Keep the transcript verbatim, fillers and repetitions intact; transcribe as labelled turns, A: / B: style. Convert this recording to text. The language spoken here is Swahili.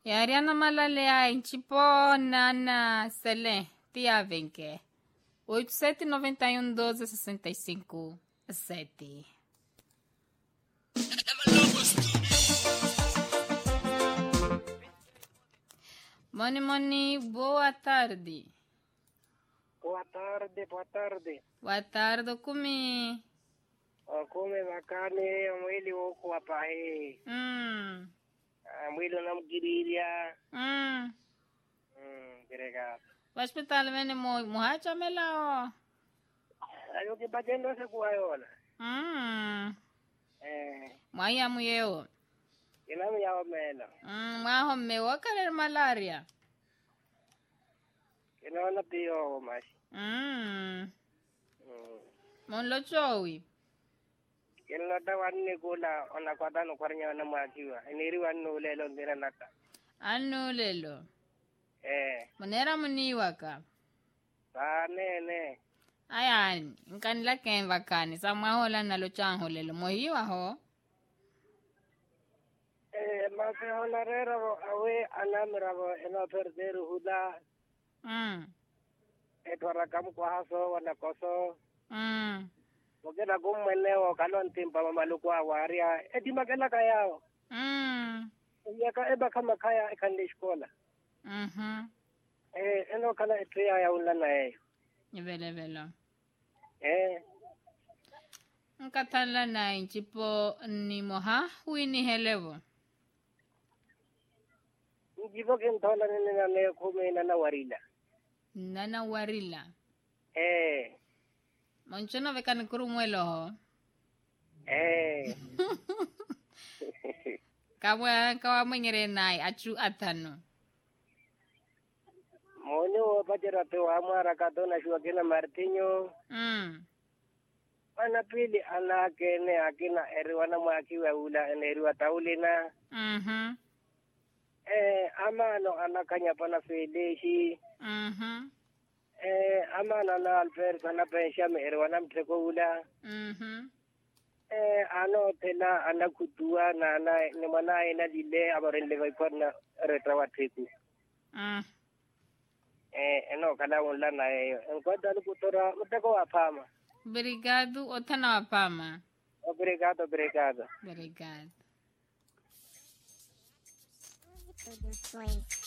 A: Yariana malale ai tipo nana sele tia venke. oito sete nove um doze sessenta e cinco sete. Moni Moni, boa tarde.
B: Boa tarde, boa tarde.
A: Boa tarde, comi.
B: O come makane mwili wako hapa eh.
A: Hum.
B: Mwili unamgiriria.
A: Hum.
B: Mm, gereka.
A: Hospital vene mo muhacha melao.
B: Ayo ke batendo se kuayona.
A: Hum.
B: Eh,
A: Mwaya muyeo.
B: ina mi yawo mena.
A: Hum, mwaho mewa kale malaria.
B: Ina na pio mas.
A: Hum.
B: Mm.
A: Mon lo chowi.
B: Ina ta wanne kula ona kwata no kwarnya na makiwa. Iniri wanno lelo ndira nata.
A: Anu lelo.
B: Eh,
A: Monera muniwa ka.
B: ba ne ne.
A: Ayan, nkanila kemva kani. Sa mwaho la nalo chanho lelo. Mohiwa ho.
B: Eh, ma se honarera awe anamra ina perderu huda.
A: Hum.
B: Etwara kam kwa haso wana koso.
A: Hum.
B: Mokena kumwelewa kalon timpa mamaluku awaria edi makela kayao
A: Hum.
B: yaka eba kama kaya ikande shkola
A: Mhm.
B: eh eno kala etria ya ulana eh
A: Vele vele.
B: eh
A: Nkatala na inchipo ni moha wini helevo.
B: njibo ke ntola nene na ne kume na na warila
A: Nana warila.
B: eh
A: Monchono vekani kurumwelo ho.
B: eh
A: Kawa kawa mwenyere nai achu atano.
B: monyo bajera pe wa mara kadona shua kina martinyo
A: Mm.
B: ana pili ana kene akina eriwana mwakiwa ula eriwa taulina
A: Mhm.
B: eh amano anakanya pana feleshi
A: Mhm.
B: eh amana na alfer kana pesha mere wana mteko ula
A: Mhm.
B: eh ano tena anakutua na na ne mana ina dile abarende vai korna retrawa teku
A: Mm.
B: eh eno kala wala na eh enko dalu kutora mteko afama
A: Obrigado, otana wapama.
B: obrigado obrigado
A: Obrigado.
C: Produções